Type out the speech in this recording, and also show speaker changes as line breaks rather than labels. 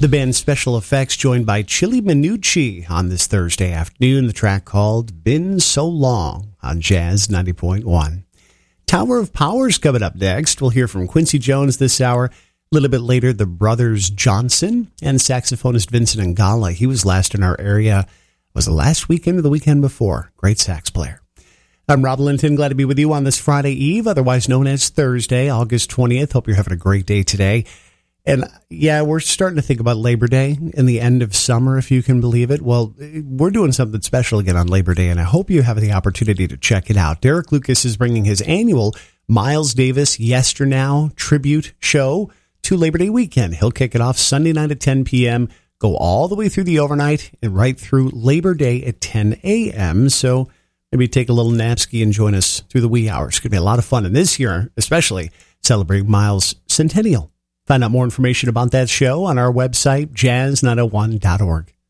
The band Special Effects joined by Chili Minucci on this Thursday afternoon. The track called Been So Long on Jazz 90.1. Tower of Power's coming up next. We'll hear from Quincy Jones this hour. A little bit later, the Brothers Johnson and saxophonist Vincent Ngala. He was last in our area. Was the last weekend or the weekend before? Great sax player. I'm Rob Linton. Glad to be with you on this Friday Eve, otherwise known as Thursday, August 20th. Hope you're having a great day today. And yeah, we're starting to think about Labor Day and the end of summer, if you can believe it. Well, we're doing something special again on Labor Day, and I hope you have the opportunity to check it out. Derek Lucas is bringing his annual Miles Davis Yesternow tribute show to Labor Day weekend. He'll kick it off Sunday night at 10 p.m., go all the way through the overnight, and right through Labor Day at 10 a.m., so maybe take a little napski and join us through the wee hours. It's going to be a lot of fun, and this year, especially, celebrating Miles' centennial. Find out more information about that show on our website, jazz901.org.